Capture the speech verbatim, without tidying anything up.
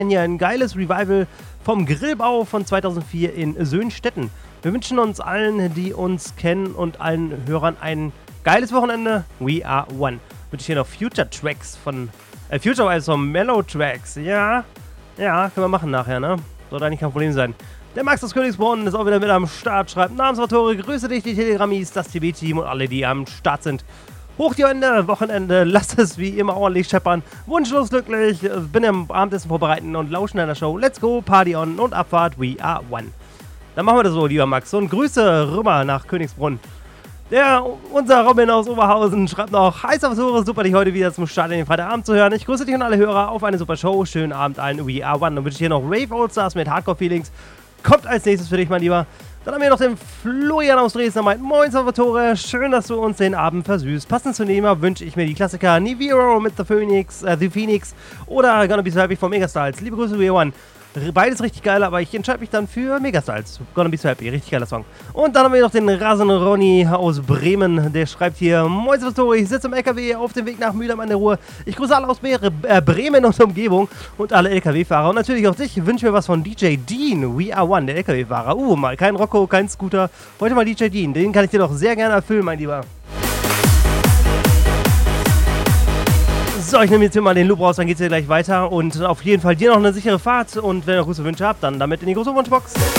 Hier ein geiles Revival vom Grillbau von zweitausendvier in Söhnstetten. Wir wünschen uns allen, die uns kennen und allen Hörern ein geiles Wochenende. We are one. Wünsche ich hier noch Future Tracks von, äh, Future also Mellow Tracks. Ja, ja, können wir machen nachher, ne? Sollte eigentlich kein Problem sein. Der Max aus Königsbrunn ist auch wieder mit am Start, schreibt Namensautori, grüße dich, die Telegrammis, das T V-Team und alle, die am Start sind. Hoch die Hände, Wochenende, lasst es wie immer ordentlich scheppern. Wunschlos glücklich, bin am Abendessen vorbereiten und lauschen in der Show. Let's go, Party on und Abfahrt, we are one. Dann machen wir das so, lieber Max. Und Grüße rüber nach Königsbrunn. Der, unser Robin aus Oberhausen schreibt noch, hi Salvatore, super dich heute wieder zum Start in den Freitagabend zu hören. Ich grüße dich und alle Hörer auf eine super Show. Schönen Abend allen, we are one. Dann wünsche ich hier noch Rave Allstars mit Hardcore Feelings. Kommt als nächstes für dich, mein Lieber. Dann haben wir noch den Florian aus Dresden, der meint, moin Salvatore, schön, dass du uns den Abend versüßt. Passend zu Nehmer wünsche ich mir die Klassiker Niviro mit The Phoenix, äh, The Phoenix oder Gonna Be So Happy von Megastyles. Liebe Grüße, We Are One. Beides richtig geil, aber ich entscheide mich dann für Megastyles. Gonna Be So Happy, richtig geiler Song. Und dann haben wir noch den Rasen Ronny aus Bremen, der schreibt hier, moin Salvatore, ich sitze im L K W auf dem Weg nach Mülheim an der Ruhr. Ich grüße alle aus Bre äh, Bremen und Umgebung und alle L K W-Fahrer. Und natürlich auch dich, wünsche mir was von D J Dean, We Are One, der L K W-Fahrer. Uh, mal kein Rocco, kein Scooter, heute mal D J Dean, den kann ich dir doch sehr gerne erfüllen, mein Lieber. So, ich nehme jetzt hier mal den Loop raus, dann geht's hier gleich weiter und auf jeden Fall dir noch eine sichere Fahrt und wenn ihr große Wünsche habt, dann damit in die große Wunschbox.